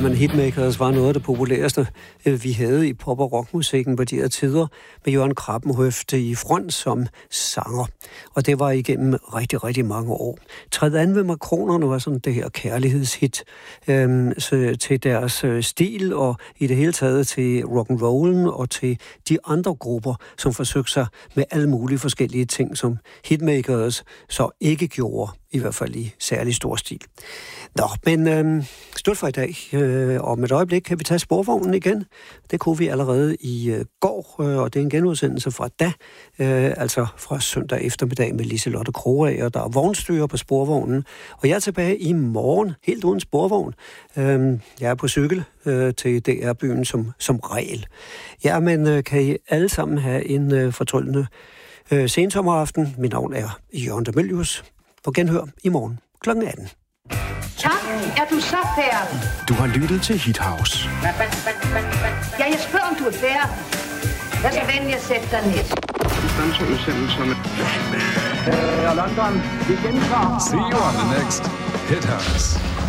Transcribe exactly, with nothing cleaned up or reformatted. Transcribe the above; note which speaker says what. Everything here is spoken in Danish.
Speaker 1: men Hitmakers var noget af det populæreste, vi havde i pop- og rockmusikken på de her tider, med Jørgen Krabbenhøft i front som sanger. Og det var igennem rigtig, rigtig mange år. Træd an ved makronerne var sådan det her kærlighedshit øhm, til deres øh, stil, og i det hele taget til rock'n'rollen og til de andre grupper, som forsøgte sig med alle mulige forskellige ting, som Hitmakers så ikke gjorde, i hvert fald i særlig stor stil. Nå, men øh, stort for i dag. Øh, om et øjeblik kan vi tage sporvognen igen. Det kunne vi allerede i øh, går, øh, og det er en genudsendelse fra da, øh, altså fra søndag eftermiddag med Liselotte Krogager, der er vognstyrer på sporvognen. Og jeg er tilbage i morgen, helt uden sporvogn. Øh, jeg er på cykel øh, til D R-byen som, som regel. Ja, men øh, kan I alle sammen have en øh, fortryllende øh, sensommeraften. Mit navn er Jørgen Demelius. På genhør i morgen klokken atten.
Speaker 2: Tak. Er du så færdig?
Speaker 3: Du har lyttet til Hit House.
Speaker 2: Ja, jeg spørger, om du er færdig. Vær så venlig at sætte dig ned.
Speaker 4: Stanser udsendelserne.
Speaker 5: Øh, London, vi gentager.
Speaker 6: See you on the next Hit House.